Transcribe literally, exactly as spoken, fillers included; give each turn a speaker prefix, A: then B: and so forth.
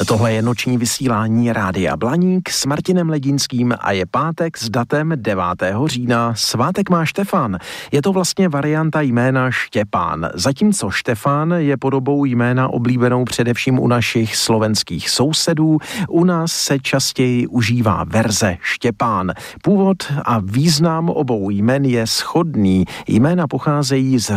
A: Tohle je noční vysílání Rádia Blaník s Martinem Ledínským a je pátek s datem devátého října. Svátek má Štefan. Je to vlastně varianta jména Štěpán. Zatímco Štefán je podobou jména oblíbenou především u našich slovenských sousedů, u nás se častěji užívá verze Štěpán. Původ a význam obou jmen je shodný. Jména pocházejí z